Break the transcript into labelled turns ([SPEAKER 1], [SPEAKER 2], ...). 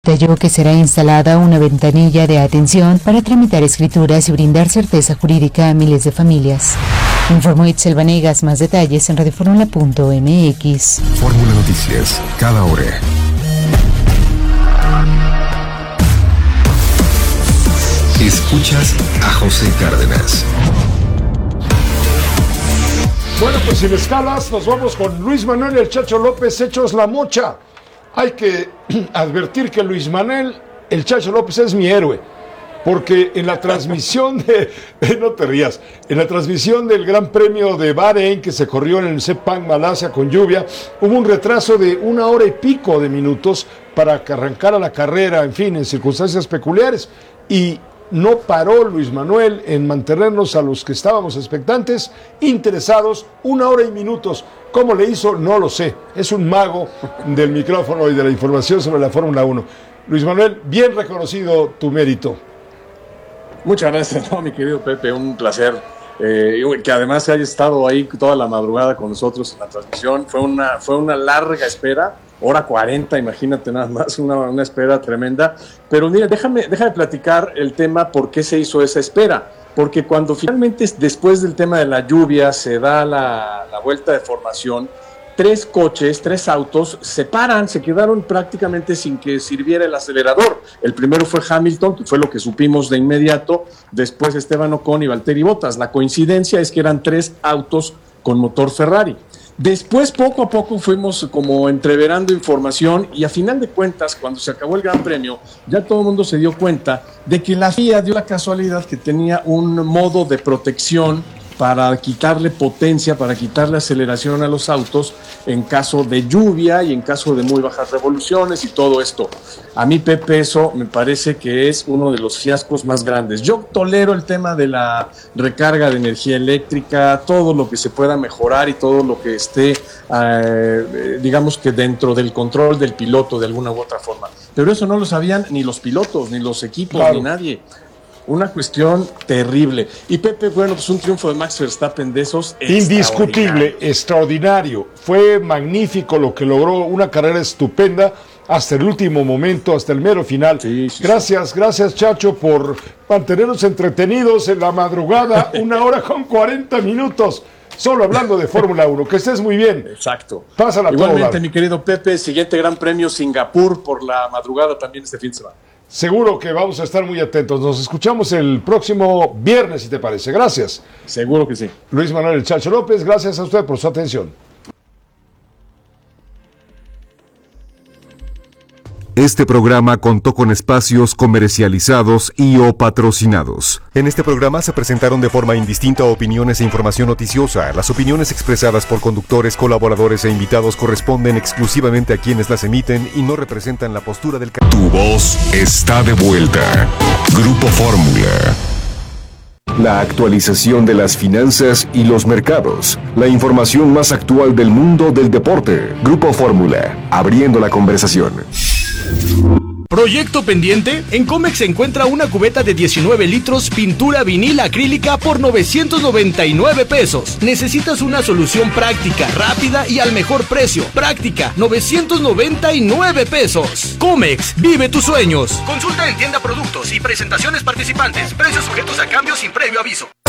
[SPEAKER 1] Detalló que será instalada una ventanilla de atención para tramitar escrituras y brindar certeza jurídica a miles de familias. Informó Itzel Vanegas. Más detalles en radioformula.mx.
[SPEAKER 2] Fórmula Noticias, cada hora. Escuchas a José Cárdenas.
[SPEAKER 3] Bueno, pues sin escalas, nos vamos con Luis Manuel El Chacho López, hechos la mocha. Hay que advertir que Luis Manuel El Chacho López es mi héroe, porque en la transmisión no te rías, en la transmisión del Gran Premio de Bahrein que se corrió en el Sepang Malasia con lluvia, hubo un retraso de 1 hora y pico de minutos para que arrancara la carrera, en fin, en circunstancias peculiares, y no paró Luis Manuel en mantenernos a los que estábamos expectantes, interesados, 1 hora y minutos. ¿Cómo le hizo? No lo sé. Es un mago del micrófono y de la información sobre la Fórmula 1. Luis Manuel, bien reconocido tu mérito.
[SPEAKER 4] Muchas gracias, mi querido Pepe, un placer. Que además haya estado ahí toda la madrugada con nosotros en la transmisión. Fue una larga espera, hora 40, imagínate nada más, una espera tremenda. Pero mira, déjame platicar el tema por qué se hizo esa espera. Porque cuando finalmente, después del tema de la lluvia, se da la vuelta de formación, 3 autos se paran, se quedaron prácticamente sin que sirviera el acelerador. El primero fue Hamilton, que fue lo que supimos de inmediato, después Esteban Ocon y Valtteri Bottas. La coincidencia es que eran 3 autos con motor Ferrari. Después, poco a poco, fuimos como entreverando información y a final de cuentas, cuando se acabó el Gran Premio, ya todo el mundo se dio cuenta de que la FIA dio la casualidad que tenía un modo de protección para quitarle potencia, para quitarle aceleración a los autos en caso de lluvia y en caso de muy bajas revoluciones y todo esto. A mí, Pepe, eso me parece que es uno de los fiascos más grandes. Yo tolero el tema de la recarga de energía eléctrica, todo lo que se pueda mejorar y todo lo que esté, digamos que dentro del control del piloto de alguna u otra forma. Pero eso no lo sabían ni los pilotos, ni los equipos, claro, ni nadie. Una cuestión terrible. Y Pepe, bueno, pues un triunfo de Max Verstappen de esos
[SPEAKER 3] indiscutible, extraordinario. Fue magnífico lo que logró, una carrera estupenda hasta el último momento, hasta el mero final. Sí, gracias Chacho por mantenernos entretenidos en la madrugada, 1 hora con 40 minutos. Solo hablando de Fórmula 1, que estés muy bien.
[SPEAKER 4] Exacto.
[SPEAKER 3] Pásala.
[SPEAKER 4] Igualmente, mi querido Pepe, siguiente Gran Premio Singapur por la madrugada también este fin de semana.
[SPEAKER 3] Seguro que vamos a estar muy atentos. Nos escuchamos el próximo viernes, si te parece. Gracias.
[SPEAKER 4] Seguro que sí.
[SPEAKER 3] Luis Manuel El Chacho López, gracias a usted por su atención.
[SPEAKER 2] Este programa contó con espacios comercializados y o patrocinados. En este programa se presentaron de forma indistinta opiniones e información noticiosa. Las opiniones expresadas por conductores, colaboradores e invitados corresponden exclusivamente a quienes las emiten y no representan la postura del... Tu voz está de vuelta. Grupo Fórmula. La actualización de las finanzas y los mercados. La información más actual del mundo del deporte. Grupo Fórmula. Abriendo la conversación.
[SPEAKER 5] ¿Proyecto pendiente? En Comex se encuentra una cubeta de 19 litros pintura vinil acrílica por 999 pesos. Necesitas una solución práctica, rápida y al mejor precio. Práctica, 999 pesos. Comex, vive tus sueños. Consulta en tienda productos y presentaciones participantes. Precios sujetos a cambio sin previo aviso.